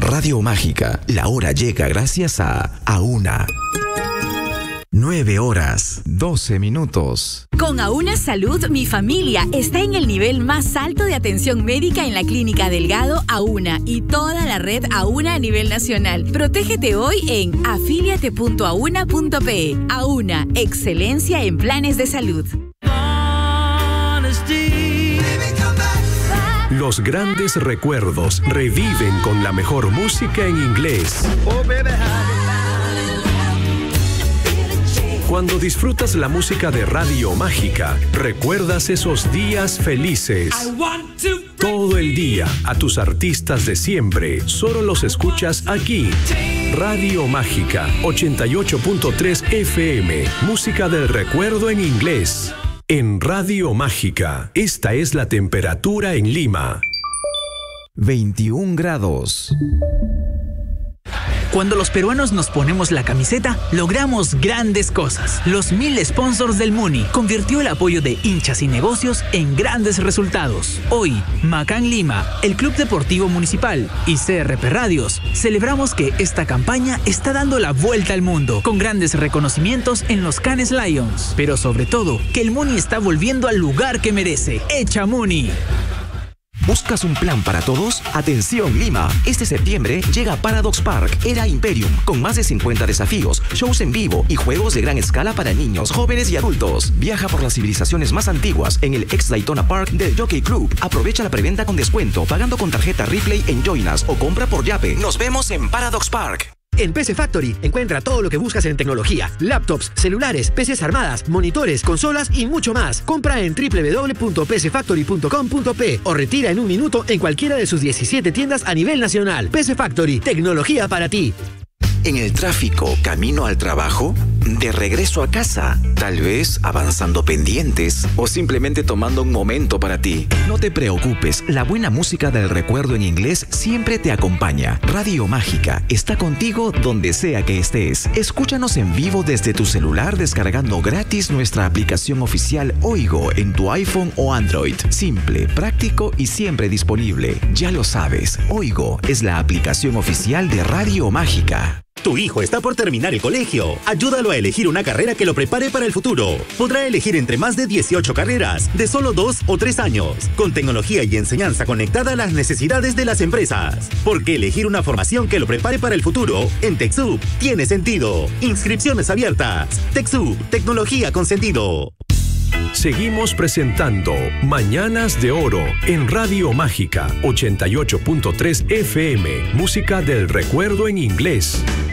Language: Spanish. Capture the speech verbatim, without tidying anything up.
Radio Mágica. La hora llega gracias a Auna. nueve horas, doce minutos. Con Auna Salud, mi familia está en el nivel más alto de atención médica en la Clínica Delgado Auna y toda la red Auna a nivel nacional. Protégete hoy en afiliate punto auna punto pe. Auna, excelencia en planes de salud. Los grandes recuerdos reviven con la mejor música en inglés. Cuando disfrutas la música de Radio Mágica, recuerdas esos días felices. Todo el día, a tus artistas de siempre, solo los escuchas aquí. Radio Mágica, ochenta y ocho punto tres F M, música del recuerdo en inglés. En Radio Mágica, esta es la temperatura en Lima. veintiún grados. Cuando los peruanos nos ponemos la camiseta, logramos grandes cosas. Los mil sponsors del Muni convirtió el apoyo de hinchas y negocios en grandes resultados. Hoy, Macán Lima, el Club Deportivo Municipal y C R P Radios celebramos que esta campaña está dando la vuelta al mundo, con grandes reconocimientos en los Cannes Lions. Pero sobre todo, que el Muni está volviendo al lugar que merece. ¡Echa Muni! ¿Buscas un plan para todos? Atención Lima, este septiembre llega Paradox Park Era Imperium con más de cincuenta desafíos, shows en vivo y juegos de gran escala para niños, jóvenes y adultos. Viaja por las civilizaciones más antiguas en el ex Daytona Park del Jockey Club. Aprovecha la preventa con descuento pagando con tarjeta Ripley en Joinas o compra por Yape. Nos vemos en Paradox Park. En P C Factory encuentra todo lo que buscas en tecnología: laptops, celulares, P Cs armadas, monitores, consolas y mucho más. Compra en doble u doble u doble u punto p c factory punto com punto pe o retira en un minuto en cualquiera de sus diecisiete tiendas a nivel nacional. P C Factory, tecnología para ti. En el tráfico, camino al trabajo, de regreso a casa, tal vez avanzando pendientes o simplemente tomando un momento para ti. No te preocupes, la buena música del recuerdo en inglés siempre te acompaña. Radio Mágica está contigo donde sea que estés. Escúchanos en vivo desde tu celular descargando gratis nuestra aplicación oficial Oigo en tu iPhone o Android. Simple, práctico y siempre disponible. Ya lo sabes, Oigo es la aplicación oficial de Radio Mágica. Tu hijo está por terminar el colegio. Ayúdalo a elegir una carrera que lo prepare para el futuro. Podrá elegir entre más de dieciocho carreras, de solo dos o tres años, con tecnología y enseñanza conectada a las necesidades de las empresas. Porque elegir una formación que lo prepare para el futuro en TechSoup tiene sentido. Inscripciones abiertas. TechSoup, tecnología con sentido. Seguimos presentando Mañanas de Oro en Radio Mágica, ochenta y ocho punto tres F M, música del recuerdo en inglés.